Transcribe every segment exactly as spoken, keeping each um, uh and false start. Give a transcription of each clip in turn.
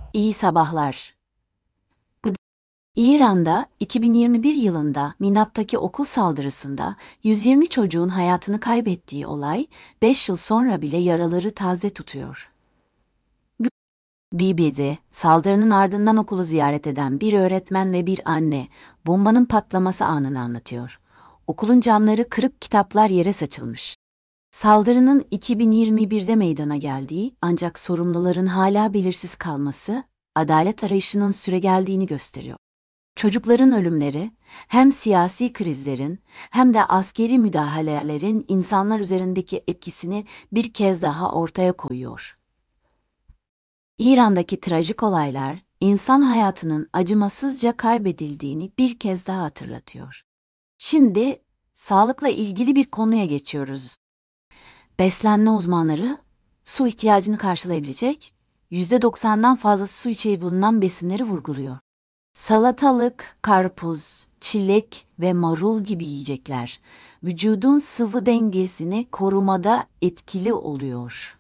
İyi sabahlar. İran'da iki bin yirmi bir yılında Minab'daki okul saldırısında yüz yirmi çocuğun hayatını kaybettiği olay beş yıl sonra bile yaraları taze tutuyor. B B C, saldırının ardından okulu ziyaret eden bir öğretmen ve bir anne, bombanın patlaması anını anlatıyor. Okulun camları kırık, kitaplar yere saçılmış. Saldırının iki bin yirmi birde meydana geldiği ancak sorumluların hala belirsiz kalması, adalet arayışının süregeldiğini gösteriyor. Çocukların ölümleri, hem siyasi krizlerin hem de askeri müdahalelerin insanlar üzerindeki etkisini bir kez daha ortaya koyuyor. İran'daki trajik olaylar, insan hayatının acımasızca kaybedildiğini bir kez daha hatırlatıyor. Şimdi, sağlıkla ilgili bir konuya geçiyoruz. Beslenme uzmanları, su ihtiyacını karşılayabilecek, yüzde doksandan fazlası su içeriği bulunan besinleri vurguluyor. Salatalık, karpuz, çilek ve marul gibi yiyecekler, vücudun sıvı dengesini korumada etkili oluyor.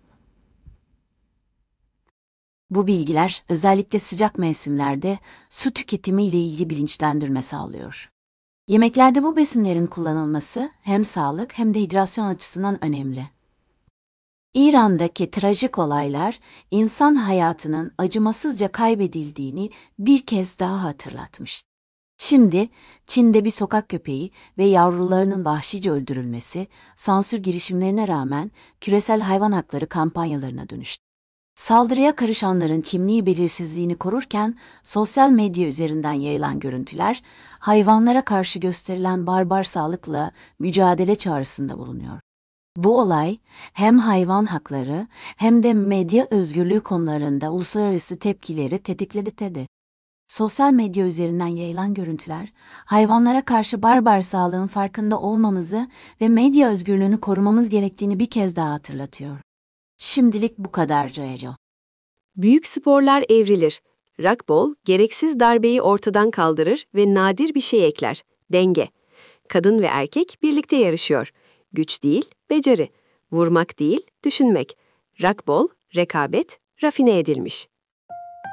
Bu bilgiler özellikle sıcak mevsimlerde su tüketimi ile ilgili bilinçlendirme sağlıyor. Yemeklerde bu besinlerin kullanılması hem sağlık hem de hidrasyon açısından önemli. İran'daki trajik olaylar, insan hayatının acımasızca kaybedildiğini bir kez daha hatırlatmıştı. Şimdi, Çin'de bir sokak köpeği ve yavrularının vahşice öldürülmesi, sansür girişimlerine rağmen küresel hayvan hakları kampanyalarına dönüştü. Saldırıya karışanların kimliği belirsizliğini korurken, sosyal medya üzerinden yayılan görüntüler, hayvanlara karşı gösterilen barbar sağlıkla mücadele çağrısında bulunuyor. Bu olay, hem hayvan hakları hem de medya özgürlüğü konularında uluslararası tepkileri tetikledi. Sosyal medya üzerinden yayılan görüntüler, hayvanlara karşı barbar sağlığın farkında olmamızı ve medya özgürlüğünü korumamız gerektiğini bir kez daha hatırlatıyor. Şimdilik bu kadar Ceyo. Büyük sporlar evrilir. Rugby, gereksiz darbeyi ortadan kaldırır ve nadir bir şey ekler, denge. Kadın ve erkek birlikte yarışıyor. Güç değil, beceri. Vurmak değil, düşünmek. Rugby, rekabet, rafine edilmiş.